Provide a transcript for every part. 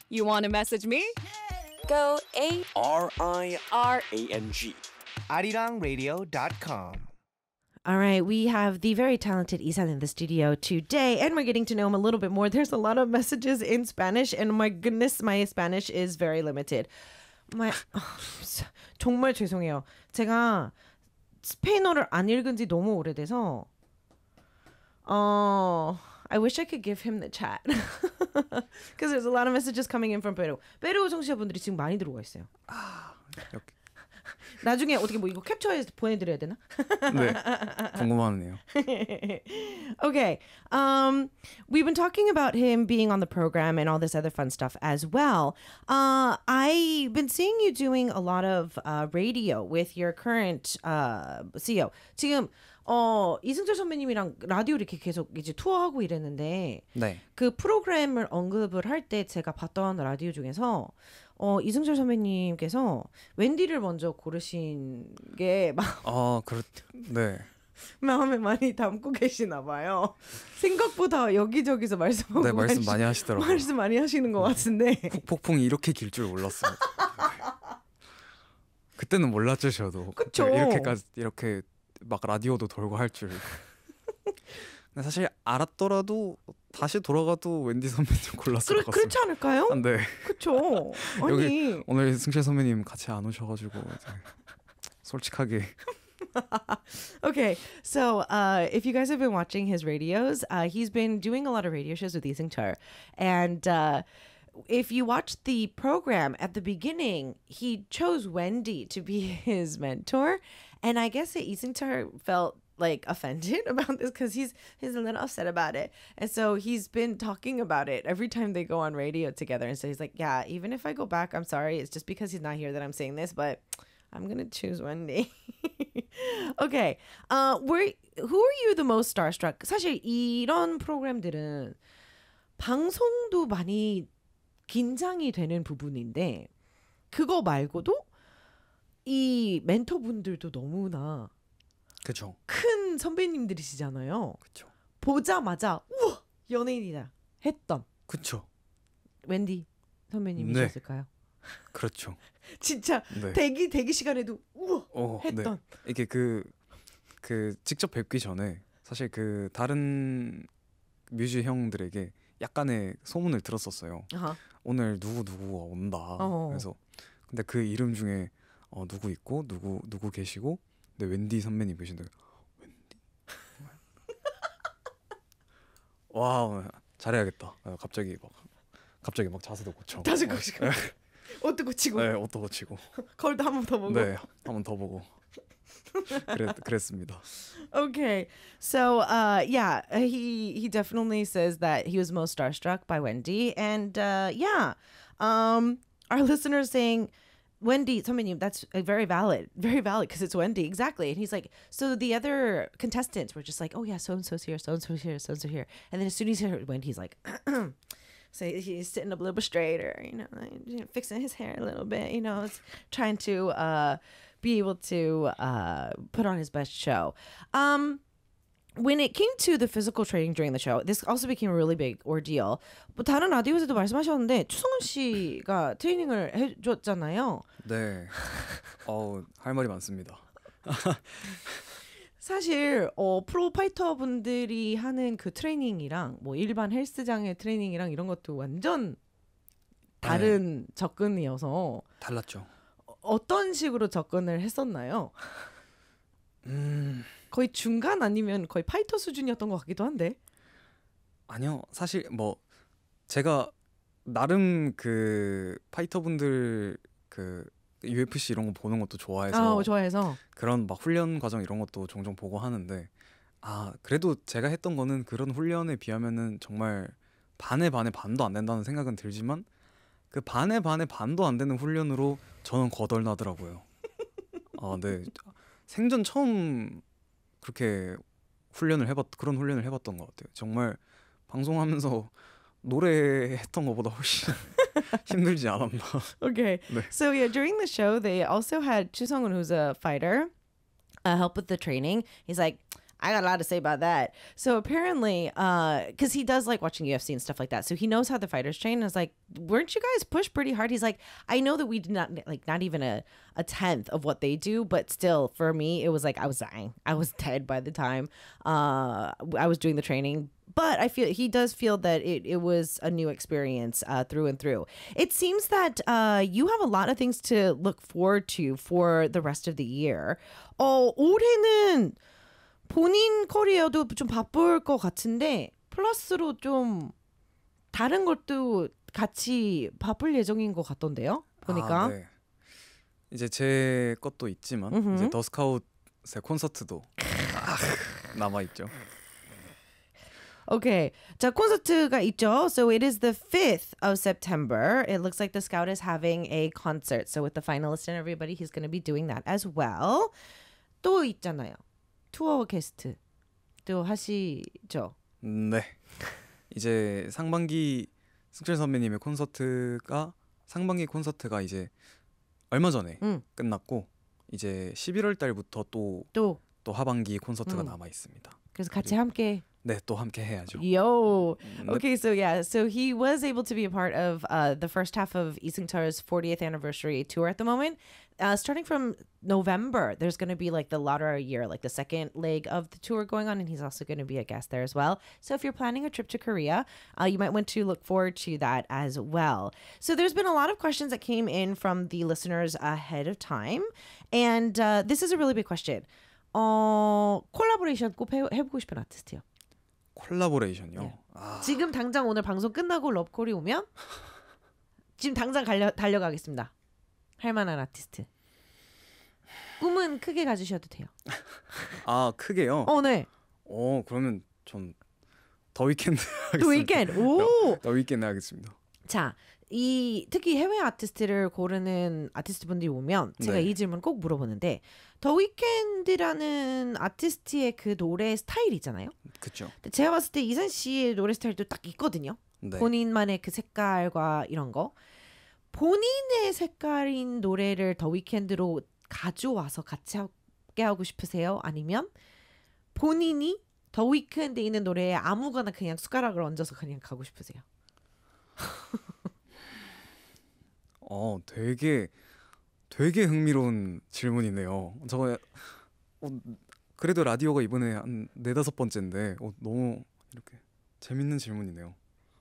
You want to message me? Go RIRANG arirang.radio.com. All right, we have the very talented Isan in the studio today, and we're getting to know him a little bit more. There's a lot of messages in Spanish, and my goodness, my Spanish is very limited. 정말 죄송해요. 제가 스페인어를 안 읽은 지 너무 오래돼서 I wish I could give him the chat. Because there's a lot of messages coming in from Peru. 페루 청취자분들이 지금 많이 들어와 있어요. 이렇게. 나중에 어떻게 뭐 이거 캡처해서 보내드려야 되나? 네, 궁금하네요. Okay. We've been talking about him being on the program and all this other fun stuff as well. I've been seeing you doing a lot of radio with your current CEO. 지금 이승철 선배님이랑 라디오 이렇게 계속 이제 투어하고 이랬는데 네. 그 프로그램을 언급을 할 때 제가 봤던 라디오 중에서 이승철 선배님께서 웬디를 먼저 고르신 게 네. 마음에 많이 담고 계시나 봐요. 생각보다 여기저기서 말씀하고 네, 말씀 많이 하시더라고요. 말씀 많이 하시는 것 같은데. 폭풍이 이렇게 길 줄 몰랐어요. 그때는 몰랐죠, 저도. 그쵸. 이렇게 막 라디오도 돌고 할 줄. 근데 사실 알았더라도 다시 돌아가도 웬디 선배님 골랐을 것 같습니다. 그렇지 않을까요? 네. 그렇죠. 여기 오늘 승철 선배님 같이 안 오셔가지고 이제 솔직하게. Okay, so if you guys have been watching his radios, he's been doing a lot of radio shows with Lee Seung-chul, and if you watch the program at the beginning, he chose Wendy to be his mentor, and I guess Lee Seung-chul felt like offended about this because he's a little upset about it, and so he's been talking about it every time they go on radio together, and so he's like, yeah, even if I go back, I'm sorry, it's just because he's not here that I'm saying this, but I'm gonna choose Wendy. Okay, who are you the most starstruck? 사실 이런 프로그램들은 방송도 많이 긴장이 되는 부분인데 그거 말고도 이 멘토분들도 너무나 그렇죠. 큰 선배님들이시잖아요. 그렇죠. 보자마자 우와 연예인이다 했던 그렇죠. 웬디 선배님이셨을까요? 그렇죠. 진짜 네. 대기 시간에도 우와 했던. 네. 이게 그 직접 뵙기 전에 사실 그 다른 뮤지 형들에게 약간의 소문을 들었었어요. 아하. 오늘 누구가 온다. 그래서 근데 그 이름 중에 누구 있고 누구 계시고 근데 웬디 선배님 계신데 웬디? 와 잘해야겠다. 갑자기 막 자세도 고쳐. 다시 고치고 옷도 고치고. 네, 옷도 고치고. 거울도 한 번 더 보고. 네, 한 번 더 보고. 그랬습니다. Okay, so yeah, he definitely says that he was most starstruck by Wendy, and our listeners saying, Wendy, 선배님, that's very valid because it's Wendy, exactly. And he's like, so the other contestants were just like, oh yeah, so and so's here, so and so's here, so and so here, and then as soon as he heard Wendy, he's like. So he's sitting up a little bit straighter, fixing his hair a little bit, trying to be able to put on his best show. When it came to the physical training during the show, this also became a really big ordeal. 뭐 다른 라디오에서도 말씀하셨는데 추성훈 씨가 트레이닝을 해줬잖아요. 네. 할 말이 많습니다. 사실 프로 파이터 분들이 하는 그 트레이닝이랑 뭐 일반 헬스장의 트레이닝이랑 이런 것도 완전 다른 접근이어서 달랐죠. 어떤 식으로 접근을 했었나요? 거의 중간 아니면 거의 파이터 수준이었던 것 같기도 한데. 아니요. 사실 뭐 제가 나름 그 파이터 분들 그 UFC 이런 거 보는 것도 좋아해서 그런 막 훈련 과정 이런 것도 종종 보고 하는데 그래도 제가 했던 거는 그런 훈련에 비하면은 정말 반의 반도 안 된다는 생각은 들지만 그 반의 반도 안 되는 훈련으로 저는 거덜나더라고요. 네. 생전 처음 그렇게 그런 훈련을 해봤던 것 같아요. 정말 방송하면서 노래했던 것보다 훨씬 힘들지 않았나. Okay. 네. So yeah, during the show, they also had Chu Sung-un, who's a fighter, help with the training. He's like, I got a lot to say about that. So apparently, because he does like watching UFC and stuff like that, so he knows how the fighters train. I was like, weren't you guys pushed pretty hard? He's like, I know that we did not like not even a tenth of what they do, but still, for me, it was like I was dying. I was dead by the time I was doing the training. But I feel he does feel that it was a new experience through and through. It seems that you have a lot of things to look forward to for the rest of the year. 올해는 본인 커리어도 좀 바쁠 것 같은데 플러스로 좀 다른 것도 같이 바쁠 예정인 것 같던데요. 보니까. 아, 네. 이제 제 것도 있지만 이제 더 스카웃의 콘서트도 남아 있죠. Okay. 자, 콘서트가 있죠. So it is the 5th of September. It looks like the Scout is having a concert. So with the finalists and everybody, he's going to be doing that as well. 또 있잖아요. 투어 게스트 또 하시죠. 네. 이제 승철 선배님의 상반기 콘서트가 이제 얼마 전에 끝났고 이제 11월 달부터 또 하반기 콘서트가 남아 있습니다. 그래서 같이 함께 네, 또 함께 해야죠. Yo. Okay, so yeah, so he was able to be a part of the first half of 이승철's 40th anniversary tour at the moment. Starting from November, there's going to be like the latter year, like the second leg of the tour going on, and he's also going to be a guest there as well. So if you're planning a trip to Korea, you might want to look forward to that as well. So there's been a lot of questions that came in from the listeners ahead of time, and this is a really big question. 콜라보레이션 꼭 해보고 싶은 아티스트요. 콜라보레이션이요? 네. 지금 당장 오늘 방송 끝나고 러브콜이 오면 지금 당장 달려가겠습니다. 할 만한 아티스트. 꿈은 크게 가지셔도 돼요. 아, 크게요? 네. 그러면 전 더 위켄드 하겠습니다. 더 위켄드. 오! 더 위켄드 하겠습니다. 자, 특히 해외 아티스트를 고르는 아티스트 분들이 오면 제가 이 질문 꼭 물어보는데 더 위켄드라는 아티스트의 그 노래 스타일 있잖아요. 그렇죠. 제가 봤을 때 이산 씨의 노래 스타일도 딱 있거든요. 네. 본인만의 그 색깔과 이런 거. 본인의 색깔인 노래를 더 위켄드로 가져와서 같이 함께 하고 싶으세요? 아니면 본인이 더 위켄드에 있는 노래에 아무거나 그냥 숟가락을 얹어서 그냥 가고 싶으세요? 되게 흥미로운 질문이네요. 저거 그래도 라디오가 이번에 한 4-5번째인데 너무 이렇게 재밌는 질문이네요.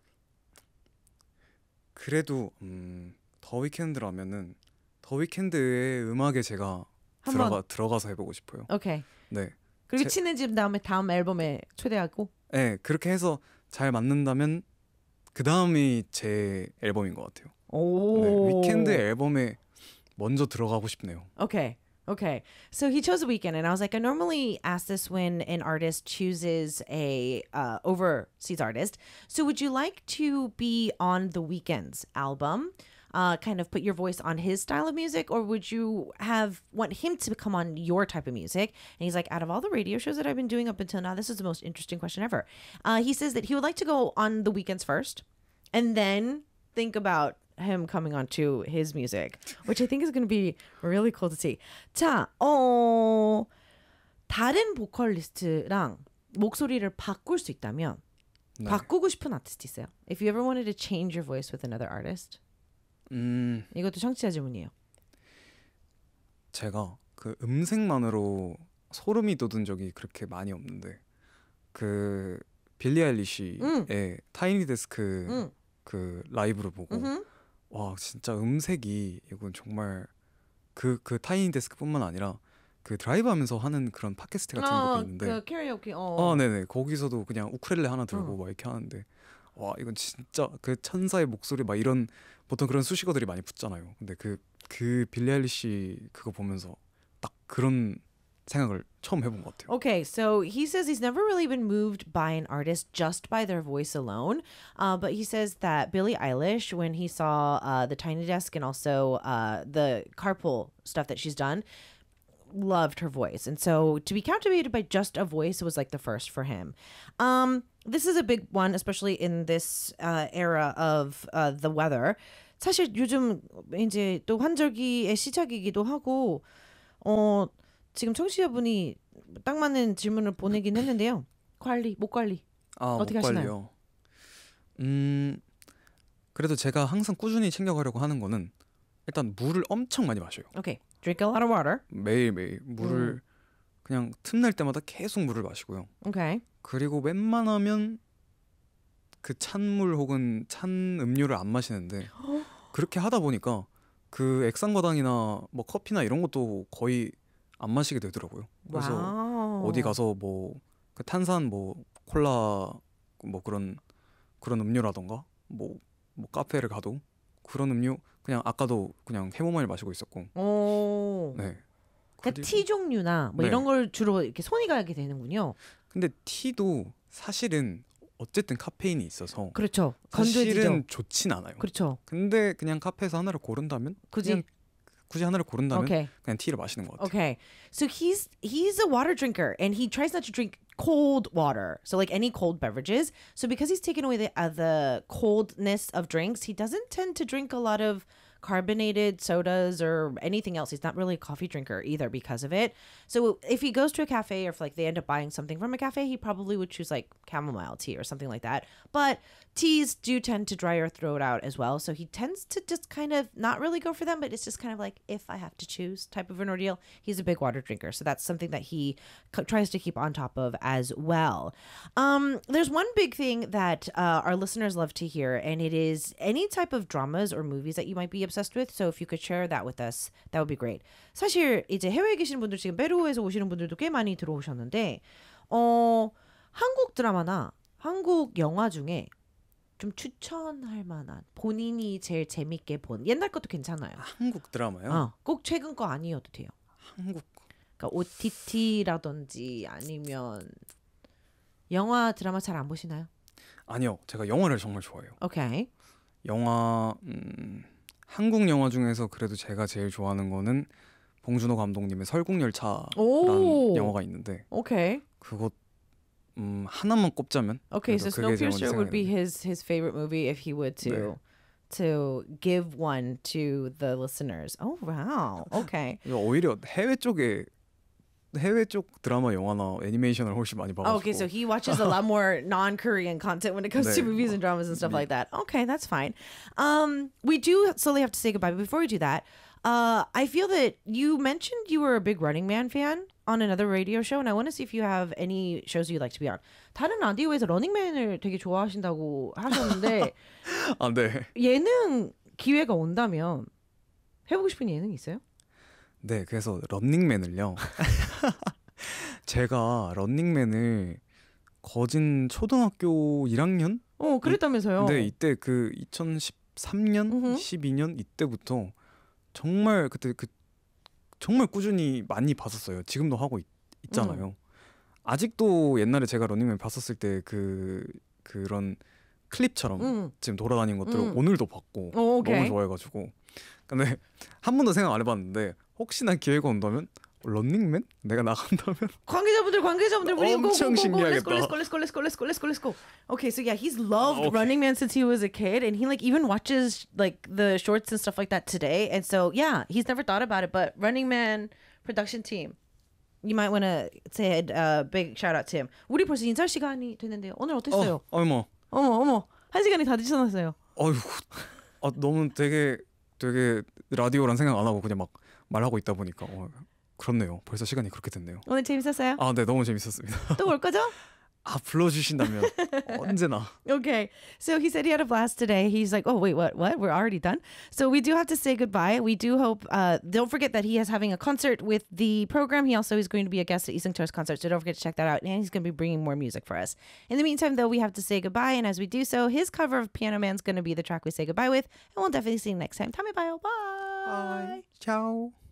그래도 더 위켄드라면은 더 위켄드의 음악에 제가 들어가서 해보고 싶어요. 오케이. 네. 그리고 친해진 다음에 다음 앨범에 초대하고. 네, 그렇게 해서 잘 맞는다면 그 다음이 제 앨범인 것 같아요. 네, 위켄드 앨범에 먼저 들어가고 싶네요. Okay. So he chose a weekend, and I was like, I normally ask this when an artist chooses a overseas artist. So would you like to be on the Weeknd's album? Kind of put your voice on his style of music, or would you want him to come on your type of music? And he's like, out of all the radio shows that I've been doing up until now, this is the most interesting question ever. He says that he would like to go on the Weeknd's first, and then think about him coming onto his music, which I think is going to be really cool to see. 자, 다른 보컬리스트랑 목소리를 바꿀 수 있다면 바꾸고 싶은 아티스트 있어요? If you ever wanted to change your voice with another artist. 이것도 청취자 질문이에요. 제가 그 음색만으로 소름이 돋은 적이 그렇게 많이 없는데 그 빌리 아일리시의 타이니 데스크 그 라이브를 보고 와 진짜 음색이 이건 정말 그 타이니 데스크뿐만 아니라 그 드라이브하면서 하는 그런 팟캐스트 같은 것도 있는데 그 캐리오케 네네 거기서도 그냥 우쿨렐레 하나 들고 막 이렇게 하는데 와 이건 진짜 그 천사의 목소리 막 이런 보통 그런 수식어들이 많이 붙잖아요. 근데 그 빌리 아일리시 그거 보면서 딱 그런 생각을 처음 해본 것 같아요. Okay, so he says he's never really been moved by an artist just by their voice alone. But he says that Billie Eilish, when he saw the Tiny Desk and also the Carpool stuff that she's done, loved her voice. And so to be captivated by just a voice was like the first for him. This is a big one, especially in this era of the weather. 사실 요즘 이제 또 환절기의 시작이기도 하고 지금 청취자분이 딱 맞는 질문을 보내긴 했는데요. 목 관리 어떻게 하시나요? 그래도 제가 항상 꾸준히 챙겨가려고 하는 거는 일단 물을 엄청 많이 마셔요. Okay, drink a lot of water. 매일매일 물을 그냥 틈날 때마다 계속 물을 마시고요. Okay. 그리고 웬만하면 그 찬물 혹은 찬 음료를 안 마시는데 그렇게 하다 보니까 그 액상과당이나 뭐 커피나 이런 것도 거의 안 마시게 되더라고요. 그래서 와우. 어디 가서 뭐 그 탄산 뭐 콜라 뭐 그런 음료라던가 뭐 카페를 가도 그런 음료 그냥 아까도 그냥 해모마일 마시고 있었고. 오. 네. 그러니까 티 종류나 뭐 이런 걸 주로 이렇게 손이 가게 되는군요. 근데 티도 사실은 어쨌든 카페인이 있어서 그렇죠. 사실은 좋진 않아요. 그렇죠. 근데 그냥 카페에서 하나를 고른다면 굳이 하나를 고른다면 그냥 티를 마시는 것 같아요. Okay. So he's a water drinker and he tries not to drink cold water. So like any cold beverages. So because he's taken away the coldness of drinks, he doesn't tend to drink a lot of carbonated sodas or anything else. He's not really a coffee drinker either because of it. So if he goes to a cafe or if like they end up buying something from a cafe, he probably would choose like chamomile tea or something like that. But teas do tend to dry your throat out as well. So he tends to just kind of not really go for them, but it's just kind of like if I have to choose type of an ordeal. He's a big water drinker. So that's something that he tries to keep on top of as well. There's one big thing that our listeners love to hear, and it is any type of dramas or movies that you might be obsessed with. So if you could share that with us, that would be great. 사실 이제 해외에 계시는 분들 지금 페루에서 오시는 분들도 꽤 많이 들어오셨는데 한국 드라마나 한국 영화 중에 좀 추천할 만한 본인이 제일 재밌게 본 옛날 것도 괜찮아요. 한국 드라마요? 꼭 최근 거 아니어도 돼요. 한국 그러니까 OTT라든지 아니면 영화 드라마 잘 안 보시나요? 아니요. 제가 영화를 정말 좋아해요. 오케이. 영화 한국 영화 중에서 그래도 제가 제일 좋아하는 거는 봉준호 감독님의 설국열차라는 영화가 있는데 오케이. 그것 하나만 꼽자면 Okay, so Snowpiercer would be his favorite movie if he would to give one to the listeners. Oh wow. Okay. 오히려 해외 쪽 드라마 영화나 애니메이션을 훨씬 많이 봐가지고. Okay, so he watches a lot more non-Korean content when it comes to movies and dramas and stuff like that. Okay, that's fine. We do slowly have to say goodbye, but before we do that, I feel that you mentioned you were a big Running Man fan on another radio show, and I want to see if you have any shows you'd like to be on. 다른 라디오에서 러닝맨을 되게 좋아하신다고 하셨는데 네. 예능 기회가 온다면 해보고 싶은 예능이 있어요? 네, 그래서 런닝맨을요. 제가 런닝맨을 거진 초등학교 1학년? 그랬다면서요? 네, 이때 그 2013년, 12년 이때부터 정말 그때 정말 꾸준히 많이 봤었어요. 지금도 하고 있잖아요. 아직도 옛날에 제가 런닝맨 봤었을 때 그런 클립처럼 지금 돌아다니는 것들을 오늘도 봤고 너무 좋아해가지고. 근데 한 번도 생각 안 해봤는데 혹시나 기회가 온다면 런닝맨? 내가 나간다면 관계자분들 우리 엄청 신기하겠다. Let's go. Okay, so yeah, he's loved Running Man since he was a kid, and he like even watches like the shorts and stuff like that today. And so yeah, he's never thought about it, but Running Man production team, you might want to say a big shout out to him. 우리 벌써 인사 시간이 됐는데요. 오늘 어땠어요? 어머. 1시간이 다 지났어요. 너무 되게 라디오란 생각 안 하고 그냥 막 말하고 있다 보니까 그렇네요. 벌써 시간이 그렇게 됐네요. 오늘 재밌었어요? 네, 너무 재밌었습니다. 또 올 거죠? 불러주신다면 언제나. Okay, so he said he had a blast today. He's like, oh wait, what? We're already done. So we do have to say goodbye. We do hope. Don't forget that he is having a concert with the program. He also is going to be a guest at 이승철's concert. So don't forget to check that out. And he's going to be bringing more music for us. In the meantime, though, we have to say goodbye. And as we do so, his cover of Piano Man is going to be the track we say goodbye with. And we'll definitely see you next time. 다음에 봐요. Bye. Ciao.